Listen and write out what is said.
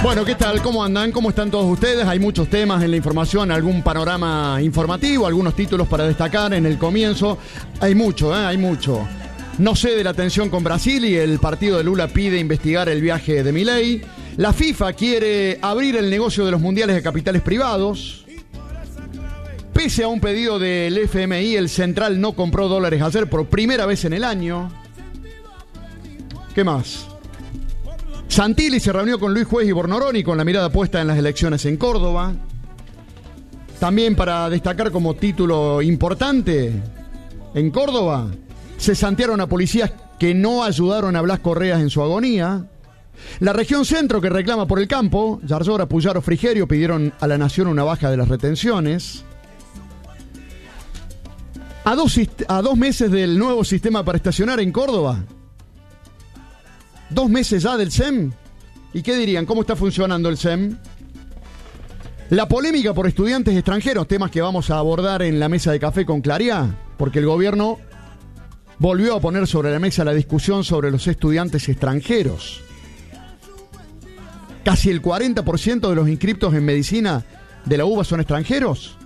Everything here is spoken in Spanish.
Bueno, ¿qué tal? ¿Cómo andan? ¿Cómo están todos ustedes? Hay muchos temas en la información, algún panorama informativo, algunos títulos para destacar en el comienzo. Hay mucho, hay mucho. No cede la tensión con Brasil y el partido de Lula pide investigar el viaje de Milei. La FIFA quiere abrir el negocio de los mundiales de capitales privados. Pese a un pedido del FMI, el Central no compró dólares ayer por primera vez en el año. ¿Qué más? Santilli se reunió con Luis Juez y Bornoroni con la mirada puesta en las elecciones en Córdoba. También para destacar como título importante, en Córdoba se santearon a policías que no ayudaron a Blas Correas en su agonía. La región centro que reclama por el campo, Yarzora, Puyaro, Frigerio pidieron a la nación una baja de las retenciones. A dos meses del nuevo sistema para estacionar en Córdoba. 2 meses ya del SEM. ¿Y qué dirían? ¿Cómo está funcionando el SEM? La polémica por estudiantes extranjeros, temas que vamos a abordar en la mesa de café con Claría, porque el gobierno volvió a poner sobre la mesa la discusión sobre los estudiantes extranjeros. Casi el 40% de los inscriptos en medicina de la UBA son extranjeros.